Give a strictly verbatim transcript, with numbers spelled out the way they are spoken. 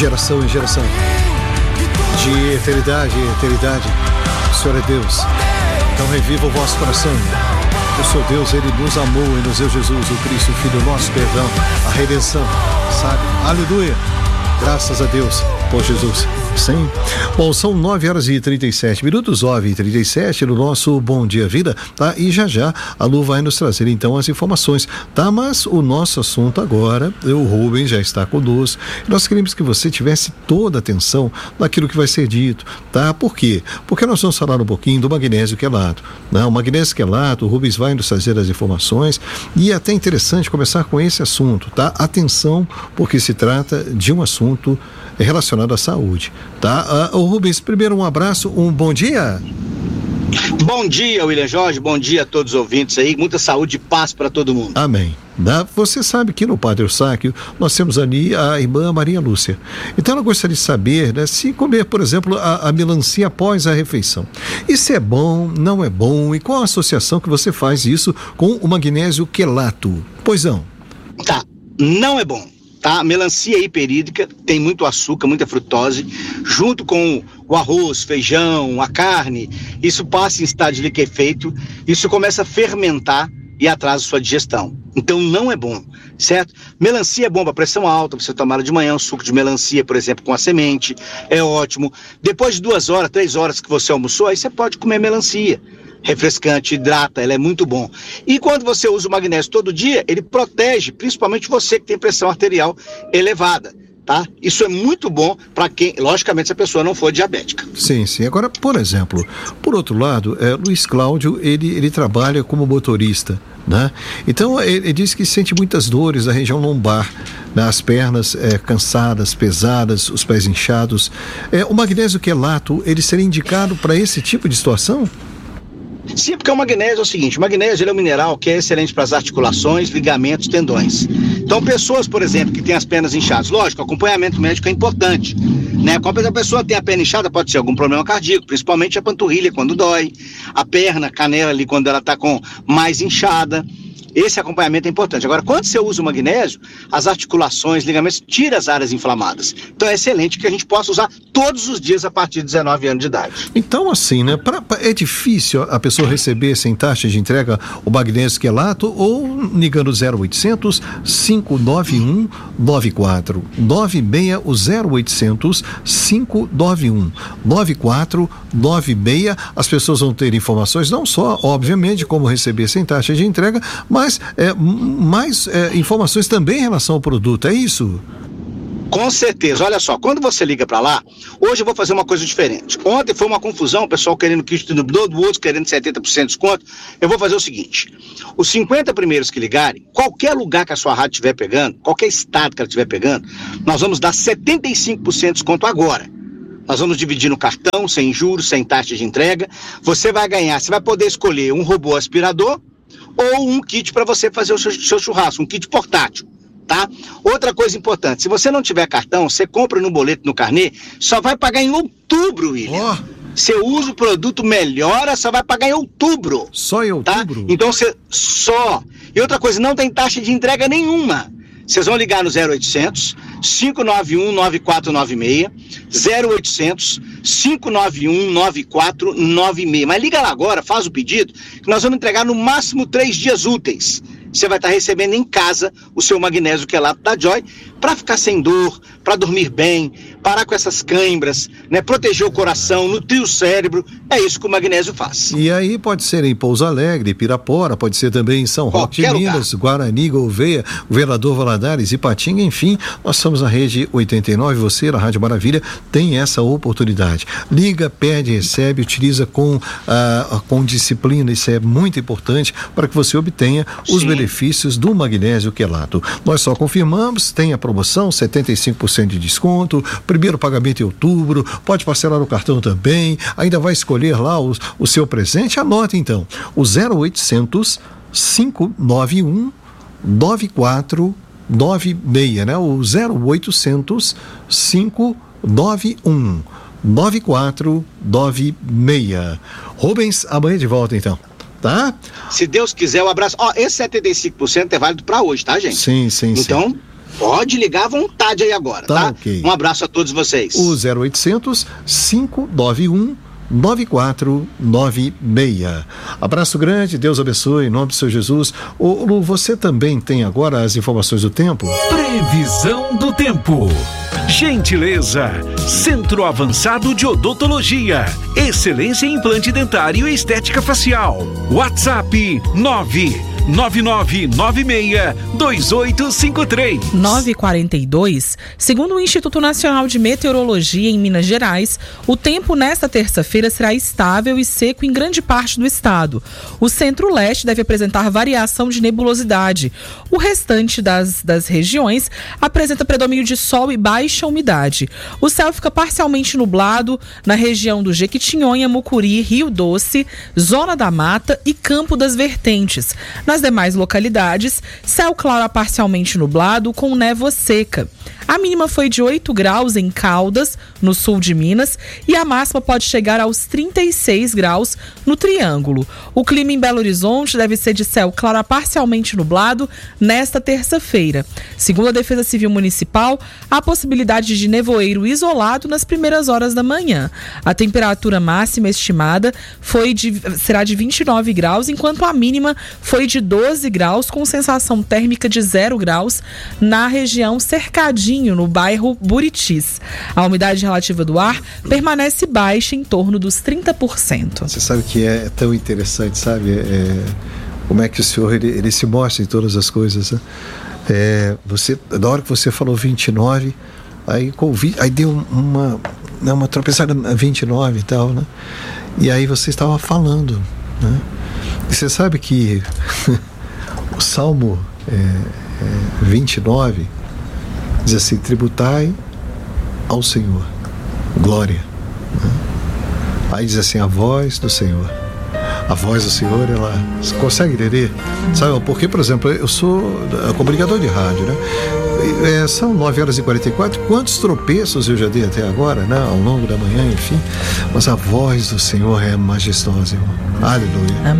geração em geração, de eternidade em eternidade. O Senhor é Deus. Então reviva o vosso coração. O Senhor Deus, Ele nos amou e nos deu Jesus, o Cristo, o Filho, o nosso perdão, a redenção, sabe? Aleluia! Graças a Deus por Jesus. Sim. Bom, são nove horas e trinta e sete minutos, nove e trinta e sete no nosso Bom Dia Vida, tá? E já já a Lu vai nos trazer então as informações, tá? Mas o nosso assunto agora, o Rubens já está conosco. Nós queremos que você tivesse toda a atenção naquilo que vai ser dito, tá? Por quê? Porque nós vamos falar um pouquinho do magnésio quelato, né? O magnésio quelato, o Rubens vai nos trazer as informações e é até interessante começar com esse assunto, tá? Atenção, porque se trata de um assunto relacionado à saúde, tá? Uh, o Rubens, primeiro um abraço, um bom dia. Bom dia, William Jorge, bom dia a todos os ouvintes aí, muita saúde e paz para todo mundo. Amém. Tá? Você sabe que no Padre Eustáquio nós temos ali a irmã Maria Lúcia. Então ela gostaria de saber, né, se comer, por exemplo, a, a melancia após a refeição. Isso é bom, não é bom? E qual a associação que você faz isso com o magnésio quelato? Pois não. Tá, não é bom. Tá? Melancia hiperídrica tem muito açúcar, muita frutose, junto com o arroz, feijão, a carne, isso passa em estado de liquefeito, isso começa a fermentar e atrasa a sua digestão. Então não é bom, certo? Melancia é bom para pressão alta, você tomar ela de manhã, um suco de melancia, por exemplo, com a semente, é ótimo. Depois de duas horas, três horas que você almoçou, aí você pode comer melancia. Refrescante, hidrata, ela é muito bom. E quando você usa o magnésio todo dia, ele protege, principalmente você que tem pressão arterial elevada, tá? Isso é muito bom para quem, logicamente, se a pessoa não for diabética. Sim, sim. Agora, por exemplo, por outro lado, é, Luiz Cláudio, ele, ele trabalha como motorista, né? Então, ele, ele diz que sente muitas dores na região lombar, né? As pernas é, cansadas, pesadas, os pés inchados. É, o magnésio quelato, ele seria indicado para esse tipo de situação? Sim, porque o magnésio é o seguinte, o magnésio ele é um mineral que é excelente para as articulações, ligamentos, tendões. Então, pessoas, por exemplo, que têm as pernas inchadas, lógico, acompanhamento médico é importante, né? Quando a pessoa tem a perna inchada, pode ser algum problema cardíaco, principalmente a panturrilha quando dói, a perna, a canela ali quando ela está com mais inchada. Esse acompanhamento é importante. Agora, quando você usa o magnésio, as articulações, ligamentos, tira as áreas inflamadas. Então é excelente que a gente possa usar todos os dias a partir de dezenove anos de idade. Então, assim, né? Pra, pra, é difícil a pessoa receber sem taxa de entrega o magnésio quelato ou ligando zero oitocentos, cinco nove um, nove quatro nove seis, o zero oitocentos, cinco nove um, nove quatro nove seis. As pessoas vão ter informações não só, obviamente, como receber sem taxa de entrega, mas Mas é, mais é, informações também em relação ao produto, é isso? Com certeza, olha só, quando você liga para lá, hoje eu vou fazer uma coisa diferente. Ontem foi uma confusão, o pessoal querendo kit do inibidor, do outro querendo setenta por cento de desconto. Eu vou fazer o seguinte, os cinquenta primeiros que ligarem, qualquer lugar que a sua rádio estiver pegando, qualquer estado que ela estiver pegando, nós vamos dar setenta e cinco por cento de desconto agora. Nós vamos dividir no cartão, sem juros, sem taxa de entrega. Você vai ganhar, você vai poder escolher um robô aspirador, ou um kit para você fazer o seu, seu churrasco, um kit portátil, tá? Outra coisa importante, se você não tiver cartão, você compra no boleto, no carnê, só vai pagar em outubro, William. Oh. Você usa o produto, melhora, só vai pagar em outubro. Só em outubro? Tá? Então você, só. E outra coisa, não tem taxa de entrega nenhuma. Vocês vão ligar no zero oitocentos, cinco nove um, nove quatro nove seis, zero oitocentos, cinco nove um, nove quatro nove seis. Mas liga lá agora, faz o pedido, que nós vamos entregar no máximo três dias úteis. Você vai estar recebendo em casa o seu magnésio quelato da Joy para ficar sem dor, para dormir bem, parar com essas cãibras, né? Proteger o coração, nutrir o cérebro. É isso que o magnésio faz. E aí pode ser em Pouso Alegre, Pirapora, pode ser também em São Roque de Minas, Guarani, Gouveia, Governador Valadares, Ipatinga, enfim, nós somos na rede oitenta e nove, você, na Rádio Maravilha, tem essa oportunidade. Liga, pede, recebe, utiliza com, ah, com disciplina, isso é muito importante para que você obtenha os benefícios benefícios do magnésio quelato. Nós só confirmamos, tem a promoção, setenta e cinco por cento de desconto, primeiro pagamento em outubro, pode parcelar no cartão também, ainda vai escolher lá o, o seu presente, anota então, o zero oitocentos, cinco nove um, nove quatro nove seis, né? O zero oitocentos, cinco nove um, nove quatro nove seis. Rubens, amanhã de volta então. Tá? Se Deus quiser, um abraço. Ó, esse setenta e cinco por cento é válido para hoje, tá, gente? Sim, sim, então, sim. Pode ligar à vontade aí agora, tá? Tá, ok. Um abraço a todos vocês. O zero oitocentos, cinco nove um, nove quatro nove seis. Abraço grande, Deus abençoe, em nome do Senhor Jesus. Ô, Lu, você também tem agora as informações do tempo? Previsão do tempo. Gentileza, Centro Avançado de Odontologia, excelência em implante dentário e estética facial. WhatsApp nove nove nove nove seis dois oito cinco três. nove e quarenta e dois, segundo o Instituto Nacional de Meteorologia em Minas Gerais, o tempo nesta terça-feira será estável e seco em grande parte do estado. O centro-leste deve apresentar variação de nebulosidade. O restante das, das regiões apresenta predomínio de sol e baixa umidade. O céu fica parcialmente nublado na região do Jequitinhonha, Mucuri, Rio Doce, Zona da Mata e Campo das Vertentes. Nas demais localidades, céu claro a parcialmente nublado com névoa seca. A mínima foi de oito graus em Caldas, no sul de Minas, e a máxima pode chegar aos trinta e seis graus no Triângulo. O clima em Belo Horizonte deve ser de céu claro a parcialmente nublado nesta terça-feira. Segundo a Defesa Civil Municipal, há possibilidade de nevoeiro isolado nas primeiras horas da manhã. A temperatura máxima estimada foi de, será de vinte e nove graus, enquanto a mínima foi de doze graus, com sensação térmica de zero graus na região cercadinho, no bairro Buritis. A umidade relativa do ar permanece baixa, em torno dos trinta por cento. Você sabe que é tão interessante, sabe? É, como é que o Senhor ele, ele se mostra em todas as coisas, né? É, você, na hora que você falou vinte e nove, aí, aí deu uma, uma tropeçada na vinte e nove e tal, né? E aí você estava falando, né? E você sabe que o Salmo é, é, vinte e nove diz assim: tributai ao Senhor glória, né? Aí diz assim: a voz do Senhor. A voz do Senhor, ela... Você consegue entender? Sabe, porque, por exemplo, eu sou comunicador de rádio, né? É, são nove horas e quarenta e quatro. Quantos tropeços eu já dei até agora, né? Ao longo da manhã, enfim. Mas a voz do Senhor é majestosa, irmão. Aleluia. Amém.